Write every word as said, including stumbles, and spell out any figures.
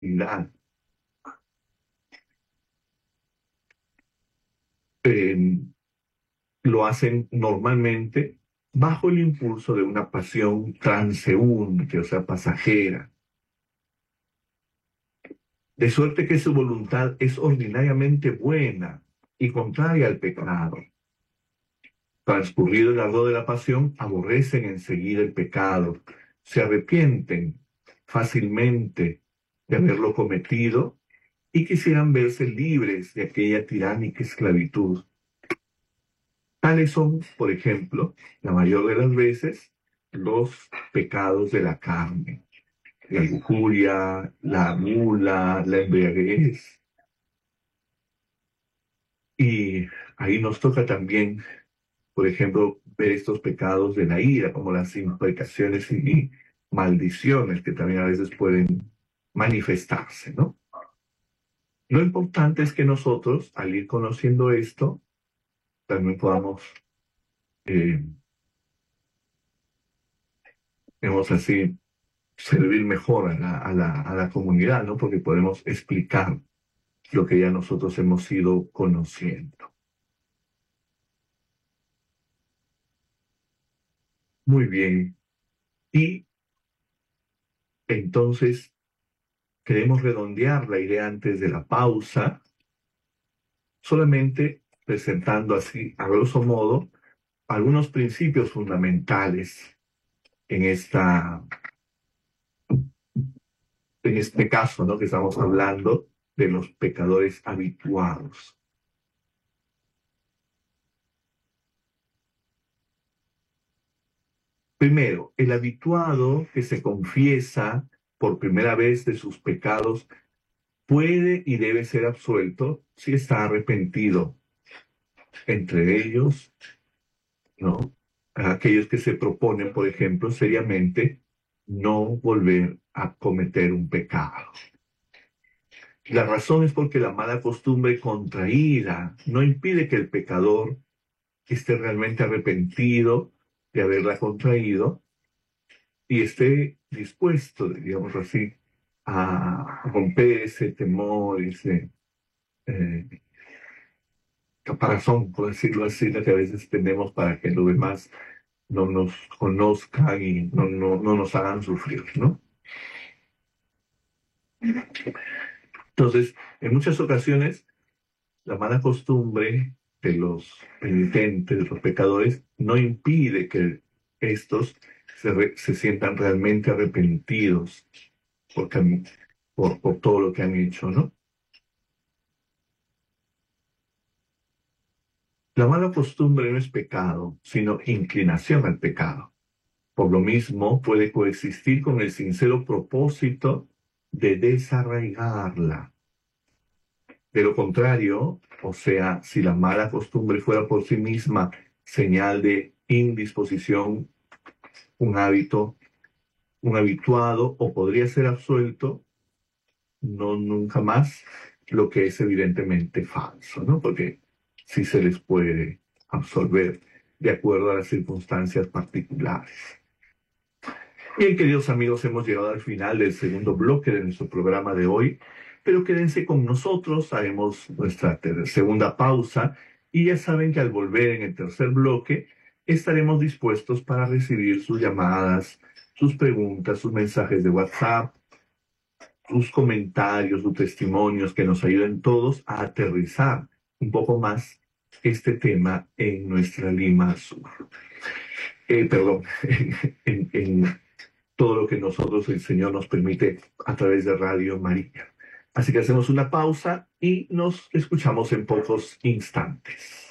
Eh, lo hacen normalmente bajo el impulso de una pasión transeúnte, o sea, pasajera, de suerte que su voluntad es ordinariamente buena y contraria al pecado. Transcurrido el ardor de la pasión, aborrecen enseguida el pecado, se arrepienten fácilmente de haberlo cometido y quisieran verse libres de aquella tiránica esclavitud. Tales son, por ejemplo, la mayor de las veces, los pecados de la carne: la lujuria, la gula, la embriaguez. Y ahí nos toca también, por ejemplo, ver estos pecados de la ira, como las imprecaciones y maldiciones que también a veces pueden manifestarse, ¿no? Lo importante es que nosotros, al ir conociendo esto, también podamos, eh, digamos así, servir mejor a la, a la, a la comunidad, ¿no? Porque podemos explicar lo que ya nosotros hemos ido conociendo. Muy bien. Y entonces queremos redondear la idea antes de la pausa, solamente presentando así, a grosso modo, algunos principios fundamentales en esta, en este caso, ¿no? Que estamos hablando de los pecadores habituados. Primero, el habituado que se confiesa por primera vez de sus pecados puede y debe ser absuelto si está arrepentido. Entre ellos, ¿no? Aquellos que se proponen, por ejemplo, seriamente no volver a cometer un pecado. La razón es porque la mala costumbre contraída no impide que el pecador esté realmente arrepentido de haberla contraído y esté dispuesto, digamos así, a romper ese temor, ese eh, caparazón, por decirlo así, que a veces tenemos para que los demás no nos conozcan y no, no, no nos hagan sufrir, ¿no? Entonces, en muchas ocasiones, la mala costumbre de los penitentes, de los pecadores, no impide que estos se, re, se sientan realmente arrepentidos por, por, por todo lo que han hecho, ¿no? La mala costumbre no es pecado, sino inclinación al pecado. Por lo mismo, puede coexistir con el sincero propósito de desarraigarla. De lo contrario, o sea, si la mala costumbre fuera por sí misma señal de indisposición, un hábito, un habituado, o podría ser absuelto, no nunca más, lo que es evidentemente falso, ¿no? Porque sí se les puede absolver de acuerdo a las circunstancias particulares. Bien, queridos amigos, hemos llegado al final del segundo bloque de nuestro programa de hoy, pero quédense con nosotros, haremos nuestra segunda pausa y ya saben que al volver en el tercer bloque estaremos dispuestos para recibir sus llamadas, sus preguntas, sus mensajes de WhatsApp, sus comentarios, sus testimonios que nos ayuden todos a aterrizar un poco más este tema en nuestra Lima Sur. Eh, perdón, en, en todo lo que nosotros, el Señor, nos permite a través de Radio María. Así que hacemos una pausa y nos escuchamos en pocos instantes.